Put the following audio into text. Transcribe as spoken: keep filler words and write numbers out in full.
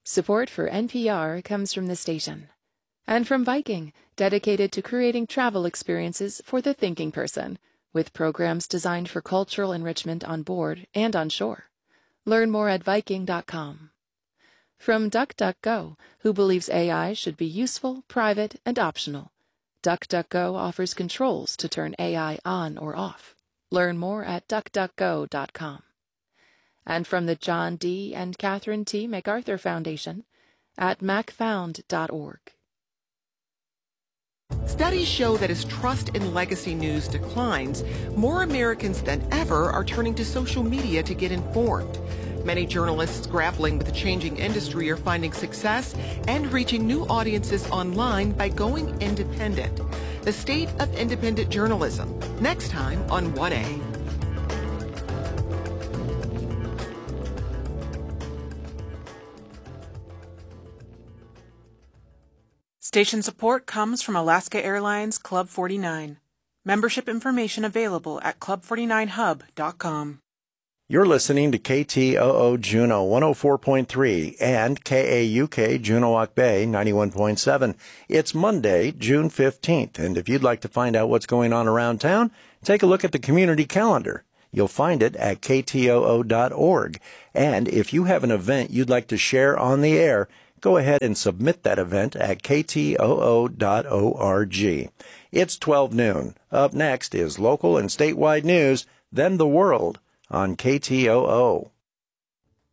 Support for N P R comes from the station. And from Viking, dedicated to creating travel experiences for the thinking person, with programs designed for cultural enrichment on board and on shore. Learn more at Viking dot com. From DuckDuckGo, who believes A I should be useful, private, and optional. DuckDuckGo offers controls to turn A I on or off. Learn more at Duck Duck Go dot com. And from the John D. and Catherine T. MacArthur Foundation at Mac Found dot org. Studies show that as trust in legacy news declines, more Americans than ever are turning to social media to get informed. Many journalists grappling with the changing industry are finding success and reaching new audiences online by going independent. The state of independent journalism, next time on one A. Station support comes from Alaska Airlines Club forty-nine. Membership information available at club forty-nine hub dot com. You're listening to K T O O Juneau one oh four point three and K A U K Juneau-Ock Bay ninety-one point seven. It's Monday, June fifteenth, and if you'd like to find out what's going on around town, take a look at the community calendar. You'll find it at K T O O dot org. And if you have an event you'd like to share on the air, go ahead and submit that event at K T O O dot org. It's twelve noon. Up next is local and statewide news, then the world on K T O O.